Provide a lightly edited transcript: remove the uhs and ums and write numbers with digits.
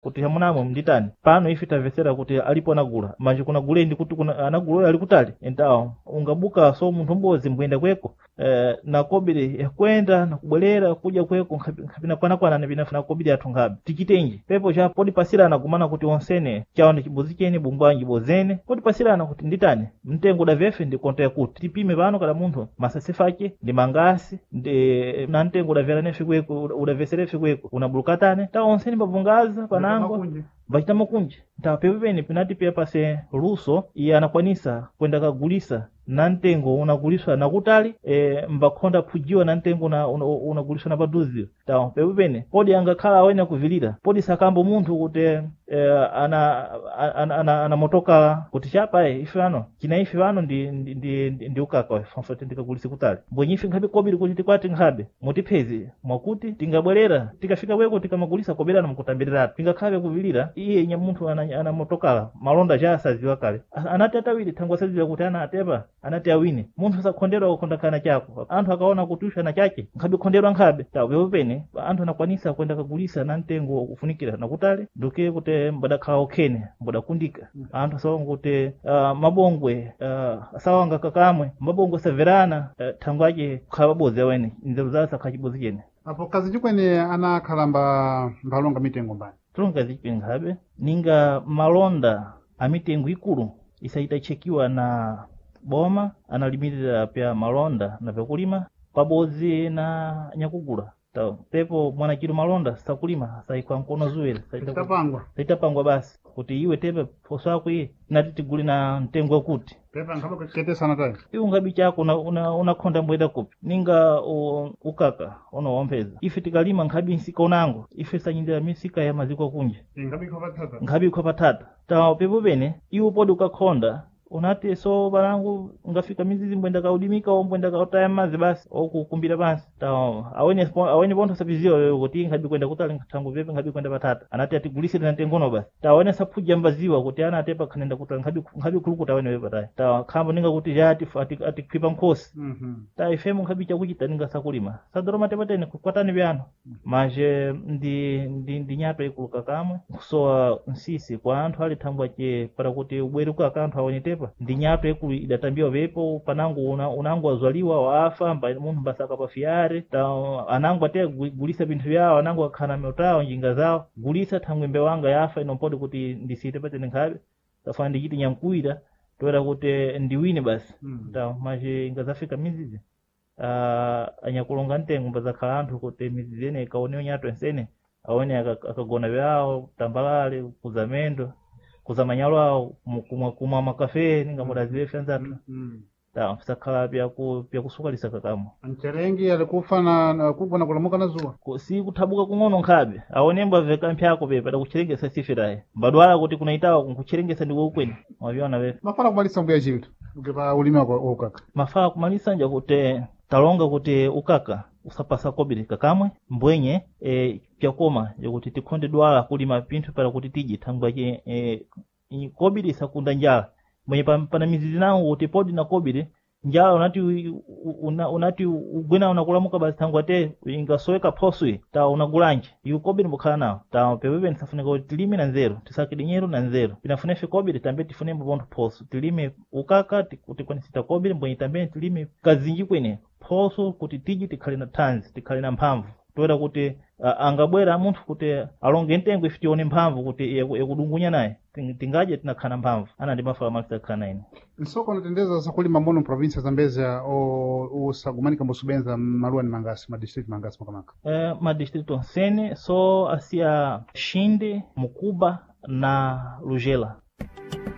kuti hamunamo nditani pano ife tamvetsera kuti alipo anagula maji kunagule ndi kuti anaguloyo ali kutali entawo ungabuka so munthu mbozi mbwenda kweko na kobiri yakwenda na kubwelera kuja kweko nkapina kwana vinafuna kobiri athu ngabe tichitenji pepo cha podi pasirana kumana kuti onsene chaonde chibozi chene bumbwanji bozene podi pasirana kuti nditani mtengo da vefe ndi konta yakuti tipime pano kada munthu masasefake ndi mangasi ndi na mtengo da vera nefe kweko udaveserefe kweko unabulukatane ta onsene mbavungaza panango vachita makunji tapepeni pinati pia pase ruso iye anakwanisa kwenda kagulisa na mtengo unaguliswa na kutali mbakhonda phujiwa na mtengo unaguliswa na paduzi tawo pepeni podi angakhala awena kuvilira podi sakambo munthu kuti ana motoka kuti chapa ife ano china ife ano ndi ukaka fanfa tindikagulisa kutali mbwenye ife nkhabe kobiri kuti tikwati nkhabe mutipezi mwakuti tingabwerera tikafika kweko tikamagulisa kobirana mukutambirira tingakhabe kuvilira iye nya munthu ana motoka malonda cha asaziwa kale anati atawiri thangwa asaziwa kuti ana atepa anati awine munthu sakhondera kukhondakana chako anthu akaona kuti usha na chake nkhabe khonderwa nkhabe tawo pepeni anthu anakwanisa kwenda kagulisa na mtengo kufunikira na kutali nduke kuti mbadakhala okhene mbadakundika anthu asawanga kuti mabongwe asawanga kakamwe mabongwe saverana thangwaje kukhala babozi awene nzeru zawo sakhala chibozi chene apo kazi chikwene anakhalamba mbalonga mitengo mbani tulonga zichipini nkhabe ninga malonda amitengo ikulu isaitachekiwa na boma analimirira pya malonda na pyakulima pabozi na nyakugula tawo pepo mwanachiro malonda sakulima saikwa mkono zuwele saitapangwa basi kuti iwe tepe poso yako iye nati tiguli na mtengo wakuti pepa nkhabe kuketesana tayo iwe ngabi chako unakhonda mbweda kupi ninga ukaka wompeza ife tikalima nkhabi nsika unango ife sanyindira misika ya maziko kunje nkhabi ikho patata tawo pepo pene iwe podi ukakhonda unati so balangu ngafika mizizi mbwenda kaudimika o mbwenda kautaya mazi basi okukumbira basi tawo awene bontho sapiziwa kuti nkhabi kwenda kutali thangu pepe nkhabi kwenda patata anati atigulise na tengono basi tawo awene saphuja mbaziwa kuti ana atepa khanenda kutali nkhabi kulukuta awene wepa tayi tawo khambo ninga kuti jati atikwipa nkhosi tawo ifemo nkhabi chakuchita ninga sakulima sadoroma tepatene kukwatani byano maje ndi nyato ikuluka kamwe kusowa nsisi kwa anthu ali thangwa ache para kuti ubwere kwa akanthu awene ndi nyato ekulu idatambiwa vepo panangu unangu wazwaliwa waafa munthu mbasaka pafiyare anangu ate gulisa vinthu vyawo anangu akhana miotawo njinga zawo gulisa thangwembe wanga yafa inompodi kuti ndisite patene nkhabe tafana ndichiti nyankuwira toera kuti ndiwine basi maje ingazafika mizizi anyakulonga mtengo mbazakhala anthu kuti mizizi ene ikaonewo nyato ensene awene akagona vyawo tambalale kuzamendo kuzamanyalo awo kumwa makafe ninga mudaziwe fyanzatu tawo sakhala pyakusukalisa kakamo ancherengi alikufa na kubona kulamuka na zuwa si kuthabuka kung'ono nkhabe awonemba veka mpyako pepe atakucherengesa sifiraye mbadwala kuti kunaitawa kunkucherengesa ndiwo ukweni waviona vepe mafala kumalisa mbuya chitu ukipa ulimi wako ukaka mafala kumalisa nja kuti talonga kuti ukaka usapasa kobiri kakamwe mbwenye pyakoma yakuti tikhonde dwala kulima pinthu para kuti tiji thangwa kobiri sakunda njala mwenye pana mizizi nawo kuti podi na kobiri njala unati ugwena unakulamuka basi thangwa te ingasoweka phoswe tawo unagulanji iwo kobiri mbukhala nawo tawo pepepe nisafunika kuti tilime na nzeru tisake dinyero na nzeru pinafunefe kobiri tambe tifunembo pontho phoso tilime ukaka tikwanisita kobiri mbwenye tambe tilime kazinji kwene phoso kuti tiji tikhale na thanzi tikhale na mphamvu toera kuti angabwera munthu kuti alonge mtengo ife tione mphamvu kuti yakudungunya naye tingaje tinakhana mphamvu ana ndi mafala malisa khana ine nsoko natendeza sakulima mono provinsia zambezia usagumanika mbusubenza maluwa ni mangasi madistrict mangasi makamaka madistrict onsene so asia Shinde Mukuba na Lugela